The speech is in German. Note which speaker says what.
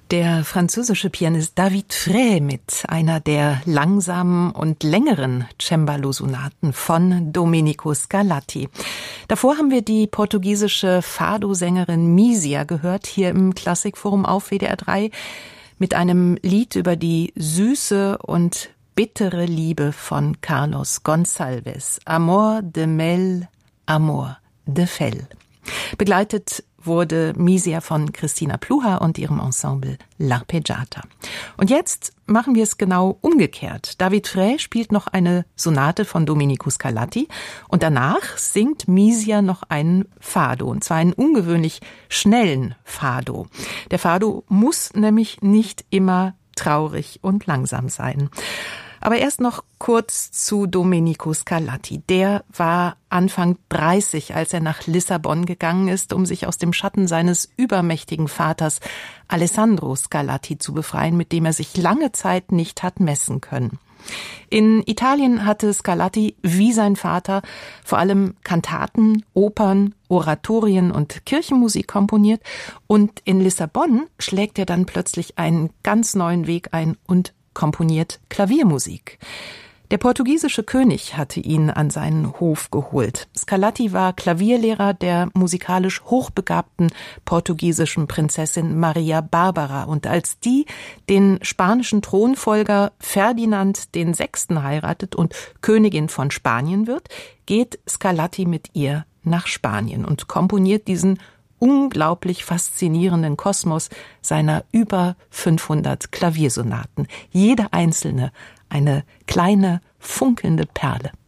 Speaker 1: Der französische Pianist David Fray mit einer der langsamen und längeren Cembalo-Sonaten von Domenico Scarlatti. Davor haben wir die portugiesische Fado-Sängerin Mísia gehört, hier im Klassikforum auf WDR 3, mit einem Lied über die süße und bittere Liebe von Carlos Gonçalves. Amor de Mel, Amor de Fel. Begleitet wurde Mísia von Christina Pluha und ihrem Ensemble L'Arpeggiata. Und jetzt machen wir es genau umgekehrt. David Fray spielt noch eine Sonate von Domenico Scarlatti und danach singt Mísia noch einen Fado, und zwar einen ungewöhnlich schnellen Fado. Der Fado muss nämlich nicht immer traurig und langsam sein. Aber erst noch kurz zu Domenico Scarlatti. Der war Anfang 30, als er nach Lissabon gegangen ist, um sich aus dem Schatten seines übermächtigen Vaters Alessandro Scarlatti zu befreien, mit dem er sich lange Zeit nicht hat messen können. In Italien hatte Scarlatti wie sein Vater vor allem Kantaten, Opern, Oratorien und Kirchenmusik komponiert, und in Lissabon schlägt er dann plötzlich einen ganz neuen Weg ein und komponiert Klaviermusik. Der portugiesische König hatte ihn an seinen Hof geholt. Scarlatti war Klavierlehrer der musikalisch hochbegabten portugiesischen Prinzessin Maria Barbara, und als die den spanischen Thronfolger Ferdinand VI. Heiratet und Königin von Spanien wird, geht Scarlatti mit ihr nach Spanien und komponiert diesen unglaublich faszinierenden Kosmos seiner über 500 Klaviersonaten. Jede einzelne eine kleine, funkelnde Perle.